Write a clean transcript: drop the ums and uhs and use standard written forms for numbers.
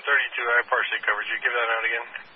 32, I partially covered you. Give that out again.